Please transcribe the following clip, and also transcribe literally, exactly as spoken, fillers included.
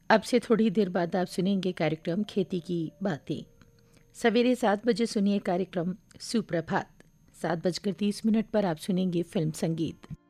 अब से थोड़ी देर बाद आप सुनेंगे कार्यक्रम खेती की बातें। सवेरे सात बजे सुनिए कार्यक्रम सुप्रभात। सात बजकर तीस मिनट पर आप सुनेंगे फिल्म संगीत।